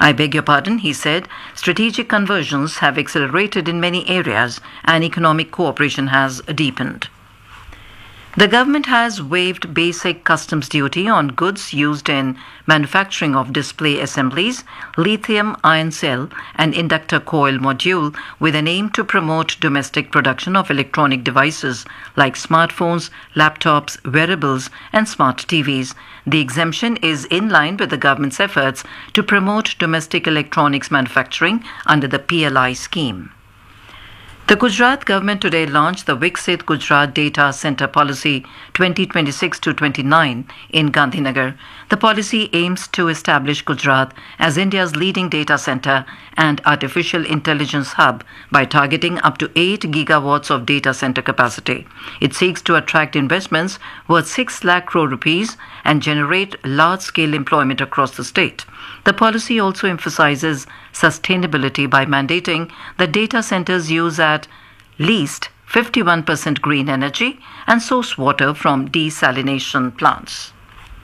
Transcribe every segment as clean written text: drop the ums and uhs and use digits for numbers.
I beg your pardon, he said. Strategic conversions have accelerated in many areas and economic cooperation has deepened. The government has waived basic customs duty on goods used in manufacturing of display assemblies, lithium ion cell and inductor coil module with an aim to promote domestic production of electronic devices like smartphones, laptops, wearables and smart TVs. The exemption is in line with the government's efforts to promote domestic electronics manufacturing under the PLI scheme. The Gujarat government today launched the Viksit Gujarat Data Center Policy 2026-29 in Gandhinagar. The policy aims to establish Gujarat as India's leading data center and artificial intelligence hub by targeting up to 8 gigawatts of data center capacity. It seeks to attract investments worth 6 lakh crore rupees and generate large-scale employment across the state. The policy also emphasizes sustainability by mandating that data centers use at least 51% green energy and source water from desalination plants.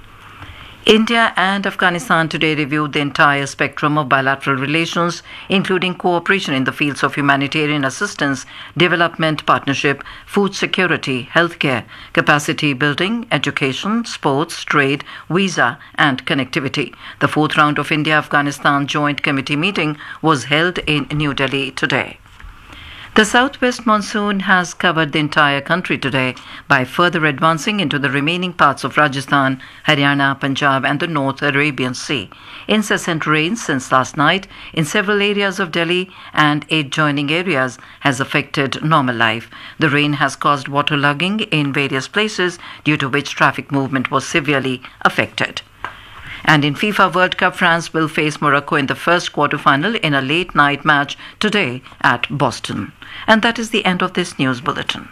India and Afghanistan today reviewed the entire spectrum of bilateral relations, including cooperation in the fields of humanitarian assistance, development partnership, food security, healthcare, capacity building, education, sports, trade, visa, and connectivity. The fourth round of India-Afghanistan Joint Committee meeting was held in New Delhi today. The southwest monsoon has covered the entire country today by further advancing into the remaining parts of Rajasthan, Haryana, Punjab and the North Arabian Sea. Incessant rains since last night in several areas of Delhi and adjoining areas has affected normal life. The rain has caused waterlogging in various places, due to which traffic movement was severely affected. And in FIFA World Cup, France will face Morocco in the first quarter-final in a late-night match today at Boston. And that is the end of this news bulletin.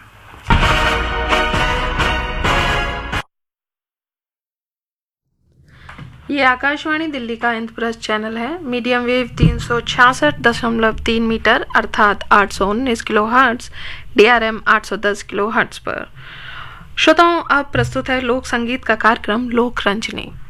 ये आकाशवाणी दिल्ली का Indraprastha channel है। Medium wave 366.3 metre अर्थात 819 kilohertz, DRM 810 kilohertz पर। श्रोताओं, अब प्रस्तुत है लोक संगीत का कार्यक्रम लोक रंजनी।